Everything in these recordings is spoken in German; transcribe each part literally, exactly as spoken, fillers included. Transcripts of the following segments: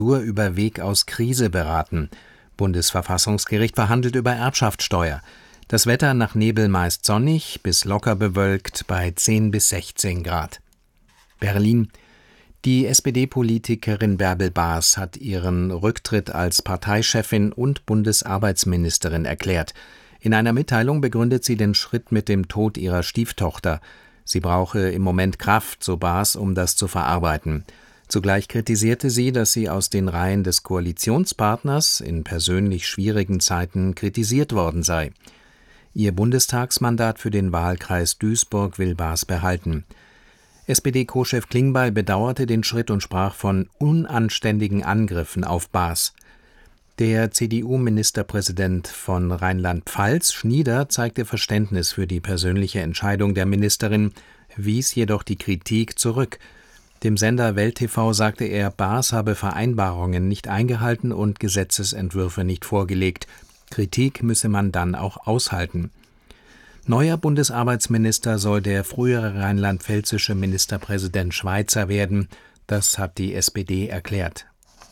über Weg aus Krise beraten. Bundesverfassungsgericht verhandelt über Erbschaftssteuer. Das Wetter nach Nebel meist sonnig bis locker bewölkt bei zehn bis sechzehn Grad. Berlin. Die S P D-Politikerin Bärbel Baas hat ihren Rücktritt als Parteichefin und Bundesarbeitsministerin erklärt. In einer Mitteilung begründet sie den Schritt mit dem Tod ihrer Stieftochter. Sie brauche im Moment Kraft, so Baas, um das zu verarbeiten. Zugleich kritisierte sie, dass sie aus den Reihen des Koalitionspartners in persönlich schwierigen Zeiten kritisiert worden sei. Ihr Bundestagsmandat für den Wahlkreis Duisburg will Baas behalten. S P D-Co-Chef Klingbeil bedauerte den Schritt und sprach von unanständigen Angriffen auf Baas. Der C D U-Ministerpräsident von Rheinland-Pfalz, Schnieder, zeigte Verständnis für die persönliche Entscheidung der Ministerin, wies jedoch die Kritik zurück. Dem Sender Welt T V sagte er, Baas habe Vereinbarungen nicht eingehalten und Gesetzesentwürfe nicht vorgelegt. Kritik müsse man dann auch aushalten. Neuer Bundesarbeitsminister soll der frühere rheinland-pfälzische Ministerpräsident Schweizer werden. Das hat die S P D erklärt.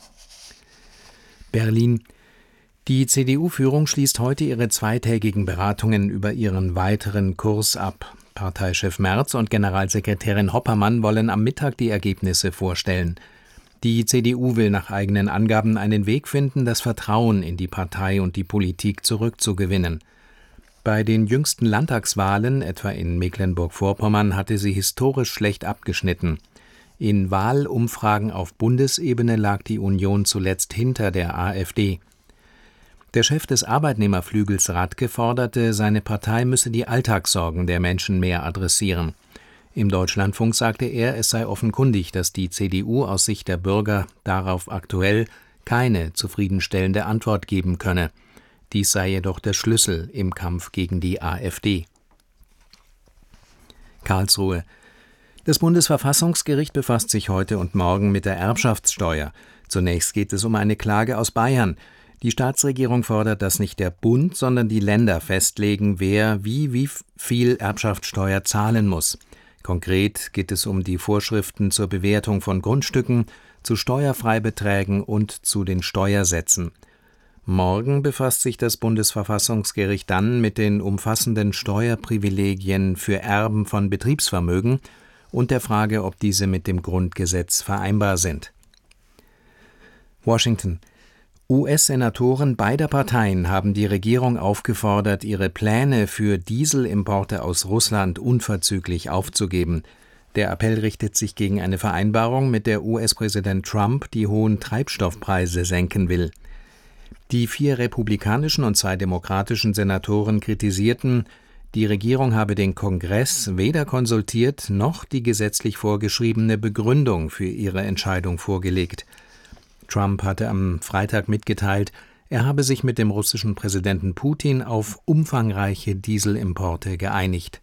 Berlin. Die C D U-Führung schließt heute ihre zweitägigen Beratungen über ihren weiteren Kurs ab. Parteichef Merz und Generalsekretärin Hoppermann wollen am Mittag die Ergebnisse vorstellen. Die C D U will nach eigenen Angaben einen Weg finden, das Vertrauen in die Partei und die Politik zurückzugewinnen. Bei den jüngsten Landtagswahlen, etwa in Mecklenburg-Vorpommern, hatte sie historisch schlecht abgeschnitten. In Wahlumfragen auf Bundesebene lag die Union zuletzt hinter der AfD. Der Chef des Arbeitnehmerflügels Radke forderte, seine Partei müsse die Alltagssorgen der Menschen mehr adressieren. Im Deutschlandfunk sagte er, es sei offenkundig, dass die C D U aus Sicht der Bürger darauf aktuell keine zufriedenstellende Antwort geben könne. Dies sei jedoch der Schlüssel im Kampf gegen die AfD. Karlsruhe. Das Bundesverfassungsgericht befasst sich heute und morgen mit der Erbschaftssteuer. Zunächst geht es um eine Klage aus Bayern. Die Staatsregierung fordert, dass nicht der Bund, sondern die Länder festlegen, wer wie wie viel Erbschaftssteuer zahlen muss. Konkret geht es um die Vorschriften zur Bewertung von Grundstücken, zu Steuerfreibeträgen und zu den Steuersätzen. Morgen befasst sich das Bundesverfassungsgericht dann mit den umfassenden Steuerprivilegien für Erben von Betriebsvermögen und der Frage, ob diese mit dem Grundgesetz vereinbar sind. Washington. U S-Senatoren beider Parteien haben die Regierung aufgefordert, ihre Pläne für Dieselimporte aus Russland unverzüglich aufzugeben. Der Appell richtet sich gegen eine Vereinbarung, mit der U S-Präsident Trump die hohen Treibstoffpreise senken will. Die vier republikanischen und zwei demokratischen Senatoren kritisierten, die Regierung habe den Kongress weder konsultiert noch die gesetzlich vorgeschriebene Begründung für ihre Entscheidung vorgelegt. Trump hatte am Freitag mitgeteilt, er habe sich mit dem russischen Präsidenten Putin auf umfangreiche Dieselimporte geeinigt.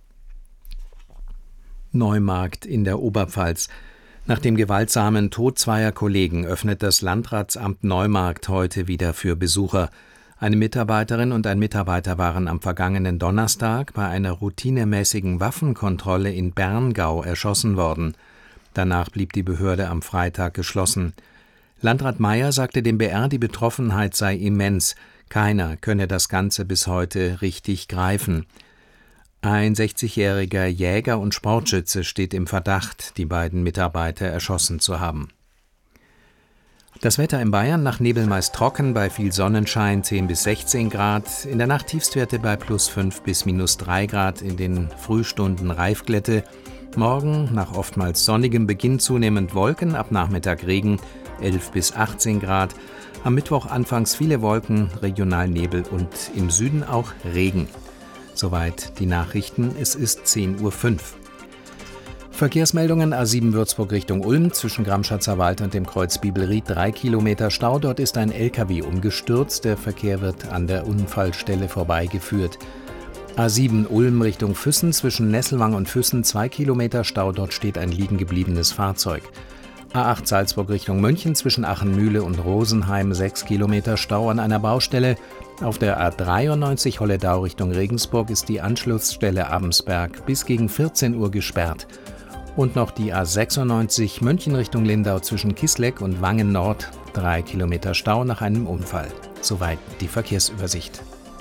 Neumarkt in der Oberpfalz. Nach dem gewaltsamen Tod zweier Kollegen öffnet das Landratsamt Neumarkt heute wieder für Besucher. Eine Mitarbeiterin und ein Mitarbeiter waren am vergangenen Donnerstag bei einer routinemäßigen Waffenkontrolle in Berngau erschossen worden. Danach blieb die Behörde am Freitag geschlossen. Landrat Meyer sagte dem B R, die Betroffenheit sei immens. Keiner könne das Ganze bis heute richtig greifen. Ein sechzigjähriger Jäger und Sportschütze steht im Verdacht, die beiden Mitarbeiter erschossen zu haben. Das Wetter in Bayern: nach Nebel meist trocken, bei viel Sonnenschein zehn bis sechzehn Grad, in der Nacht Tiefstwerte bei plus fünf bis minus drei Grad, in den Frühstunden Reifglätte. Morgen nach oftmals sonnigem Beginn zunehmend Wolken, ab Nachmittag Regen, elf bis achtzehn Grad. Am Mittwoch anfangs viele Wolken, regional Nebel und im Süden auch Regen. Soweit die Nachrichten, es ist zehn Uhr fünf. Verkehrsmeldungen: A sieben Würzburg Richtung Ulm, zwischen Gramschatzer Wald und dem Kreuz Bibelried drei Kilometer Stau. Dort ist ein L K W umgestürzt, der Verkehr wird an der Unfallstelle vorbeigeführt. A sieben Ulm Richtung Füssen, zwischen Nesselwang und Füssen zwei Kilometer Stau, dort steht ein liegengebliebenes Fahrzeug. A acht Salzburg Richtung München, zwischen Achenmühle und Rosenheim sechs Kilometer Stau an einer Baustelle. Auf der A dreiundneunzig Holledau Richtung Regensburg ist die Anschlussstelle Abensberg bis gegen vierzehn Uhr gesperrt. Und noch die A sechsundneunzig München Richtung Lindau zwischen Kisleck und Wangen Nord. Drei Kilometer Stau nach einem Unfall. Soweit die Verkehrsübersicht.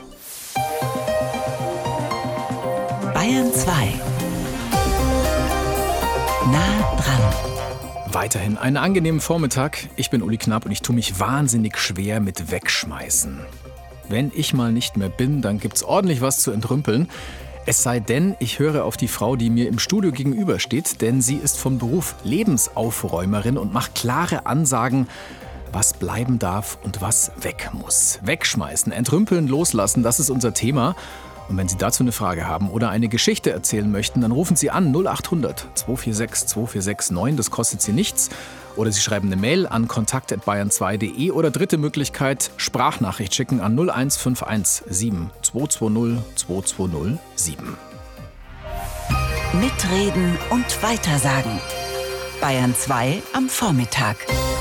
Bayern zwei. Nah dran. Weiterhin einen angenehmen Vormittag. Ich bin Uli Knapp und ich tue mich wahnsinnig schwer mit Wegschmeißen. Wenn ich mal nicht mehr bin, dann gibt's ordentlich was zu entrümpeln. Es sei denn, ich höre auf die Frau, die mir im Studio gegenübersteht, denn sie ist von Beruf Lebensaufräumerin und macht klare Ansagen, was bleiben darf und was weg muss. Wegschmeißen, entrümpeln, loslassen, das ist unser Thema. Und wenn Sie dazu eine Frage haben oder eine Geschichte erzählen möchten, dann rufen Sie an null acht hundert zwei vier sechs zwei vier sechs neun, das kostet Sie nichts. Oder Sie schreiben eine Mail an kontakt at bayern zwei punkt de oder dritte Möglichkeit, Sprachnachricht schicken an null eins fünf eins sieben zwei zwei null zwei zwei null sieben. Mitreden und weitersagen. Bayern zwei am Vormittag.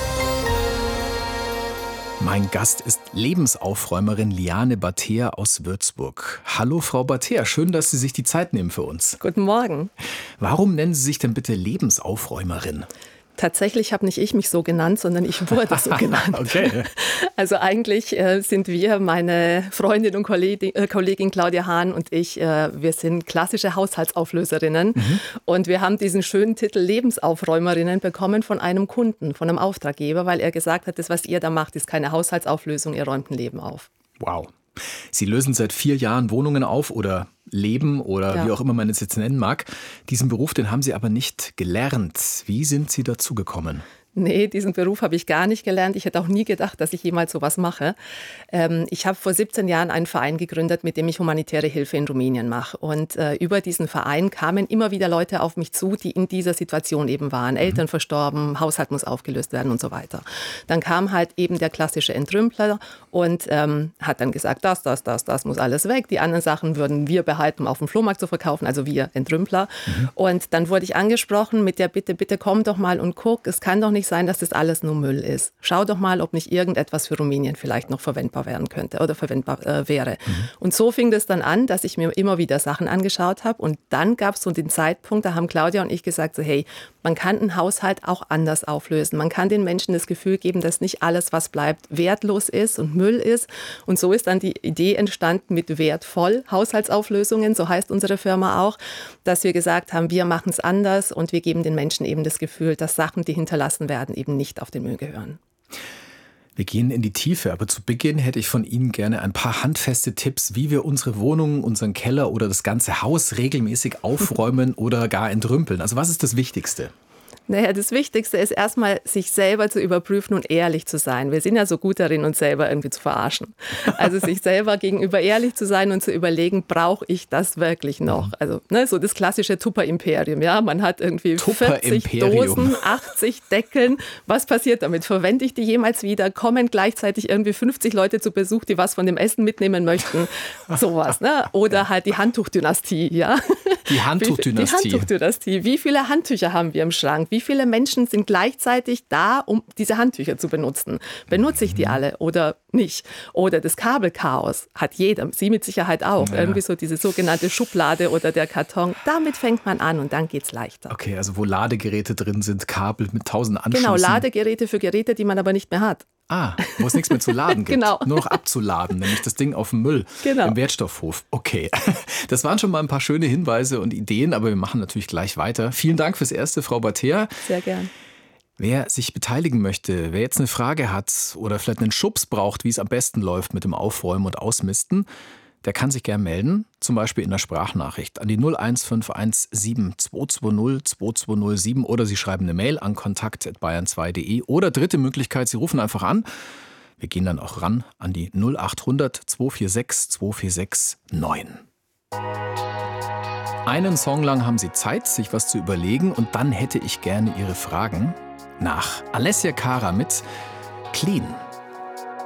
Mein Gast ist Lebensaufräumerin Liane Bater aus Würzburg. Hallo Frau Bater, schön, dass Sie sich die Zeit nehmen für uns. Guten Morgen. Warum nennen Sie sich denn bitte Lebensaufräumerin? Tatsächlich habe nicht ich mich so genannt, sondern ich wurde so genannt. Okay. Also eigentlich äh, sind wir, meine Freundin und Kollegin, äh, Kollegin Claudia Hahn und ich, äh, wir sind klassische Haushaltsauflöserinnen. Mhm. Und wir haben diesen schönen Titel Lebensaufräumerinnen bekommen von einem Kunden, von einem Auftraggeber, weil er gesagt hat, das, was ihr da macht, ist keine Haushaltsauflösung, ihr räumt ein Leben auf. Wow. Sie lösen seit vier Jahren Wohnungen auf oder Leben oder ja. wie auch immer man es jetzt nennen mag. Diesen Beruf, den haben Sie aber nicht gelernt. Wie sind Sie dazu gekommen? Nee, diesen Beruf habe ich gar nicht gelernt. Ich hätte auch nie gedacht, dass ich jemals sowas mache. Ähm, ich habe vor siebzehn Jahren einen Verein gegründet, mit dem ich humanitäre Hilfe in Rumänien mache. Und äh, über diesen Verein kamen immer wieder Leute auf mich zu, die in dieser Situation eben waren. Mhm. Eltern verstorben, Haushalt muss aufgelöst werden und so weiter. Dann kam halt eben der klassische Entrümpler und ähm, hat dann gesagt, das, das, das, das muss alles weg. Die anderen Sachen würden wir behalten, um auf dem Flohmarkt zu verkaufen, also wir Entrümpler. Mhm. Und dann wurde ich angesprochen mit der Bitte, bitte komm doch mal und guck, es kann doch nicht sein, dass das alles nur Müll ist. Schau doch mal, ob nicht irgendetwas für Rumänien vielleicht noch verwendbar werden könnte oder verwendbar äh, wäre. Mhm. Und so fing das dann an, dass ich mir immer wieder Sachen angeschaut habe und dann gab es so den Zeitpunkt, da haben Claudia und ich gesagt, so hey, man kann einen Haushalt auch anders auflösen. Man kann den Menschen das Gefühl geben, dass nicht alles, was bleibt, wertlos ist und Müll ist. Und so ist dann die Idee entstanden mit wertvoll Haushaltsauflösungen, so heißt unsere Firma auch, dass wir gesagt haben, wir machen es anders und wir geben den Menschen eben das Gefühl, dass Sachen, die hinterlassen werden, eben nicht auf den Müll gehören. Wir gehen in die Tiefe, aber zu Beginn hätte ich von Ihnen gerne ein paar handfeste Tipps, wie wir unsere Wohnung, unseren Keller oder das ganze Haus regelmäßig aufräumen oder gar entrümpeln. Also was ist das Wichtigste? Naja, das Wichtigste ist erstmal, sich selber zu überprüfen und ehrlich zu sein. Wir sind ja so gut darin, uns selber irgendwie zu verarschen. Also sich selber gegenüber ehrlich zu sein und zu überlegen, brauche ich das wirklich noch? Also ne, so das klassische Tupper-Imperium. Ja? Man hat irgendwie vierzig Dosen, achtzig Deckeln. Was passiert damit? Verwende ich die jemals wieder? Kommen gleichzeitig irgendwie fünfzig Leute zu Besuch, die was von dem Essen mitnehmen möchten? Sowas. Ne? Oder halt die Handtuchdynastie. Ja? Die Handtuchdynastie. Die Handtuchdynastie. Wie viele Handtücher haben wir im Schrank? Wie viele Menschen sind gleichzeitig da, um diese Handtücher zu benutzen? Benutze ich die alle oder nicht? Oder das Kabelchaos hat jeder, Sie mit Sicherheit auch. Ja. Irgendwie so diese sogenannte Schublade oder der Karton. Damit fängt man an und dann geht es leichter. Okay, also wo Ladegeräte drin sind, Kabel mit tausend Anschlüssen. Genau, Ladegeräte für Geräte, die man aber nicht mehr hat. Ah, wo es nichts mehr zu laden gibt. Genau. Nur noch abzuladen, nämlich das Ding auf dem Müll genau. im Wertstoffhof. Okay, das waren schon mal ein paar schöne Hinweise und Ideen, aber wir machen natürlich gleich weiter. Vielen Dank fürs Erste, Frau Bater. Sehr gern. Wer sich beteiligen möchte, wer jetzt eine Frage hat oder vielleicht einen Schubs braucht, wie es am besten läuft mit dem Aufräumen und Ausmisten, der kann sich gerne melden, zum Beispiel in der Sprachnachricht an die null eins fünf eins sieben zwei zwei null zwei zwei null sieben oder Sie schreiben eine Mail an kontakt at bayern zwei punkt de oder dritte Möglichkeit, Sie rufen einfach an. Wir gehen dann auch ran an die null acht hundert zwei vier sechs zwei vier sechs neun. Einen Song lang haben Sie Zeit, sich was zu überlegen und dann hätte ich gerne Ihre Fragen nach Alessia Cara mit Clean.